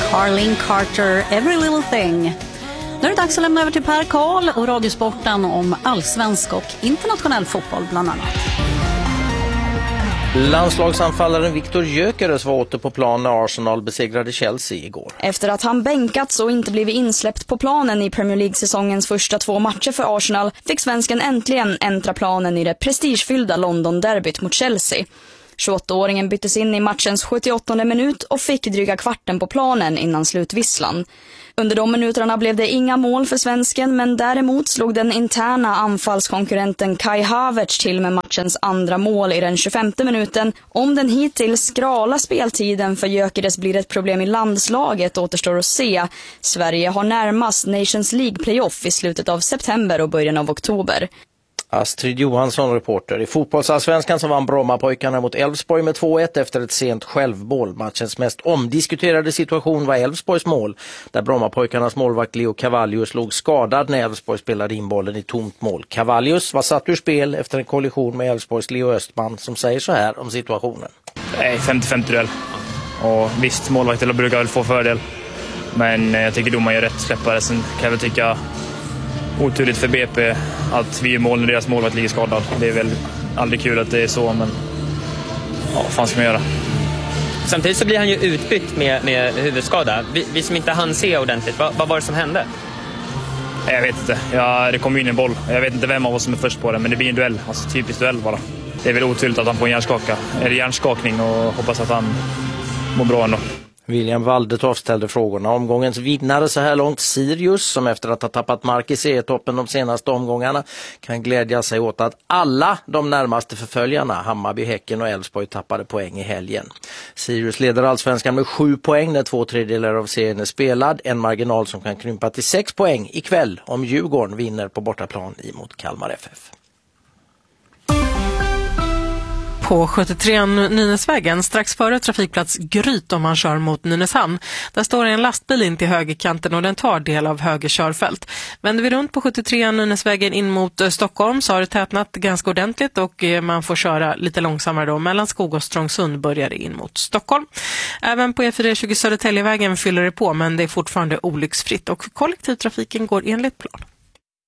Arlene Carter, Every Little Thing. Nu är det dags att lämna över till Per Karl och Radiosporten om allsvensk och internationell fotboll bland annat. Landslagsanfallaren Viktor Gyökeres var åter på plan när Arsenal besegrade Chelsea igår. Efter att han bänkats och inte blivit insläppt på planen i Premier League-säsongens första 2 matcher för Arsenal fick svensken äntligen äntra planen i det prestigefyllda London-derbyt mot Chelsea. 28-åringen byttes in i matchens 78:e minut och fick dryga kvarten på planen innan slutvisslan. Under de minuterna blev det inga mål för svensken, men däremot slog den interna anfallskonkurrenten Kai Havertz till med matchens andra mål i den 25:e minuten. Om den hittills skrala speltiden för Gyökeres blir ett problem i landslaget återstår att se. Sverige har närmast Nations League-playoff i slutet av september och början av oktober. Astrid Johansson, reporter. I fotbollsallsvenskan så vann Brommapojkarna mot Elfsborg med 2-1 efter ett sent självmål. Matchens mest omdiskuterade situation var Elfsborgs mål, där Brommapojkarnas målvakt Leo Cavallius låg skadad när Elfsborg spelade in bollen i tomt mål. Cavallius var satt ur spel efter en kollision med Elfsborgs Leo Östman, som säger så här om situationen. Nej, 50-50 duell. Och visst, målvakter brukar väl få fördel. Men jag tycker domaren gör rätt släppare. Sen kan jag väl tycka oturligt för BP att vi är mål när deras målvakt ligger skadad. Det är väl aldrig kul att det är så, men ja, vad fan ska man göra? Samtidigt så blir han ju utbytt med huvudskada. Vi som inte hann se ordentligt, vad var det som hände? Jag vet inte. Det kom in en boll. Jag vet inte vem av oss som är först på den, men det blir en duell. Alltså typiskt duell bara. Det är väl oturligt att han får en hjärnskakning och hoppas att han mår bra ändå. William Waldetoft ställde frågorna. Omgångens vinnare så här långt, Sirius, som efter att ha tappat mark i serietoppen de senaste omgångarna kan glädja sig åt att alla de närmaste förföljarna, Hammarby, Häcken och Elfsborg, tappade poäng i helgen. Sirius leder allsvenskan med 7 poäng när 2/3 av serien är spelad. En marginal som kan krympa till 6 poäng ikväll om Djurgården vinner på bortaplan emot Kalmar FF. På 73 Nynäsvägen, strax före trafikplats Gryt om man kör mot Nynäshamn. Där står en lastbil in till högerkanten och den tar del av höger körfält. Vänder vi runt på 73 Nynäsvägen in mot Stockholm så har det tätnat ganska ordentligt och man får köra lite långsammare då. Mellan Skog och Strångsund börjar det in mot Stockholm. Även på E420 Södertäljevägen fyller det på, men det är fortfarande olycksfritt och kollektivtrafiken går enligt plan.